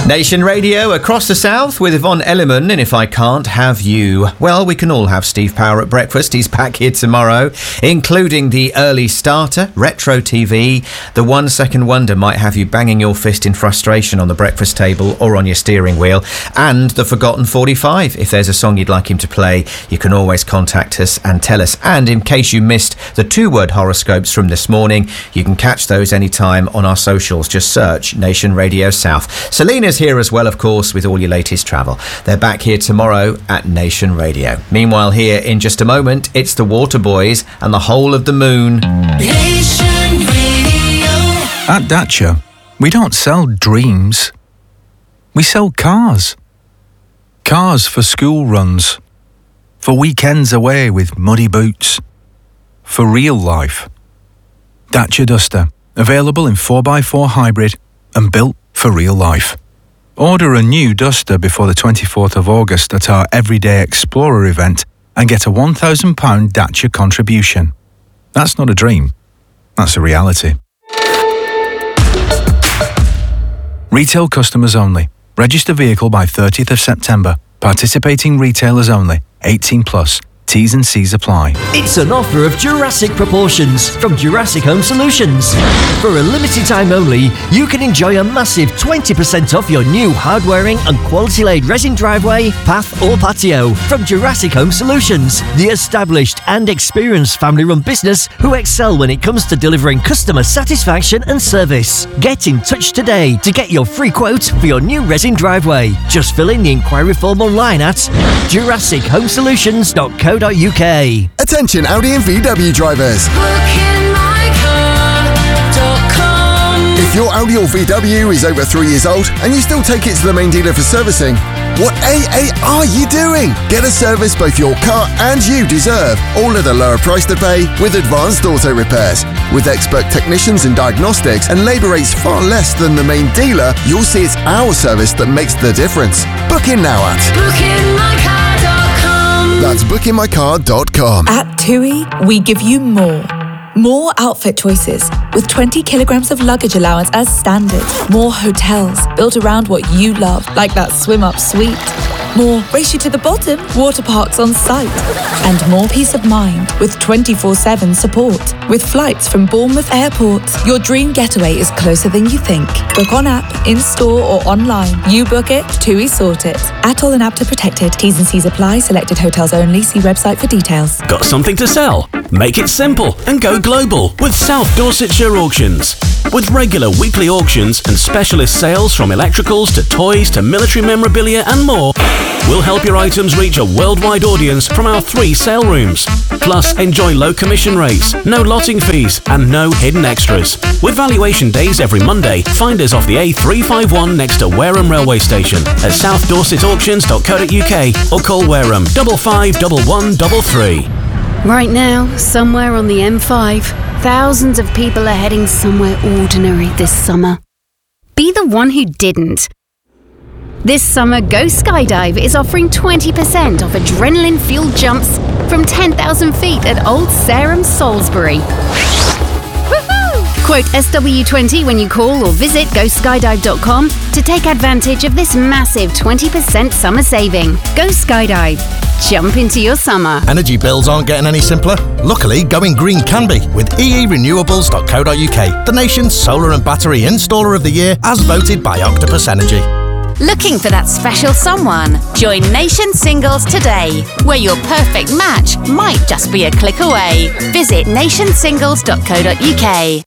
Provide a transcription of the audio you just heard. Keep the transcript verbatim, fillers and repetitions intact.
Nation Radio across the south with Yvonne Elliman, and If I Can't Have You. Well, we can all have Steve Power at breakfast. He's back here tomorrow, including the early starter, retro T V. The one second wonder might have you banging your fist in frustration on the breakfast table or on your steering wheel. And the forgotten forty-five. If there's a song you'd like him to play, you can always contact us and tell us. And in case you missed the two-word horoscopes from this morning, you can catch those anytime on our socials. Just search Nation Radio South. Selena's here as well, of course, with all your latest travel. They're back here tomorrow at Nation Radio. Meanwhile, here in just a moment, it's the Waterboys and the Whole of the Moon. Nation Radio. At Dacia, we don't sell dreams. We sell cars. Cars for school runs. For weekends away with muddy boots. For real life. Dacia Duster. Available in four by four hybrid and built for real life. Order a new Duster before the twenty-fourth of August at our Everyday Explorer event and get a one thousand pounds Dacia contribution. That's not a dream. That's a reality. Retail customers only. Register vehicle by thirtieth of September. Participating retailers only. eighteen plus. T's and C's apply. It's an offer of Jurassic proportions from Jurassic Home Solutions. For a limited time only, you can enjoy a massive twenty percent off your new hard-wearing and quality-laid resin driveway, path or patio from Jurassic Home Solutions, the established and experienced family-run business who excel when it comes to delivering customer satisfaction and service. Get in touch today to get your free quote for your new resin driveway. Just fill in the inquiry form online at jurassic home solutions dot co dot uk. Attention Audi and V W drivers. book in my car dot com. If your Audi or V W is over three years old and you still take it to the main dealer for servicing, what A A are you doing? Get a service both your car and you deserve, all at a lower price to pay with Advanced Auto Repairs. With expert technicians and diagnostics and labour rates far less than the main dealer, you'll see it's our service that makes the difference. Book in now at book in my car dot com. That's book in my car dot com. At TUI, we give you more. More outfit choices, with twenty kilograms of luggage allowance as standard. More hotels, built around what you love, like that swim-up suite. More race you to the bottom, water parks on site. And more peace of mind, with twenty-four seven support. With flights from Bournemouth Airport, your dream getaway is closer than you think. Book on app, in-store or online. You book it, TUI sort it. Atoll and APTA protected. T's and C's apply. Selected hotels only. See website for details. Got something to sell? Make it simple and go global with South Dorsetshire Auctions. With regular weekly auctions and specialist sales from electricals to toys to military memorabilia and more, we'll help your items reach a worldwide audience from our three sale rooms. Plus, enjoy low commission rates, no lotting fees and no hidden extras. With valuation days every Monday, find us off the A three fifty-one next to Wareham Railway Station at south dorset auctions dot co dot uk or call Wareham double five double one double three. Right now, somewhere on the M five, thousands of people are heading somewhere ordinary this summer. Be the one who didn't. This summer, Go Skydive is offering twenty percent off adrenaline-fueled jumps from ten thousand feet at Old Sarum, Salisbury. Woohoo! Quote S W twenty when you call or visit go skydive dot com to take advantage of this massive twenty percent summer saving. Go Skydive. Jump into your summer. Energy bills aren't getting any simpler. Luckily, going green can be with e e renewables dot co dot uk, the nation's solar and battery installer of the year as voted by Octopus Energy. Looking for that special someone? Join Nation Singles today, where your perfect match might just be a click away. Visit nation singles dot co dot uk.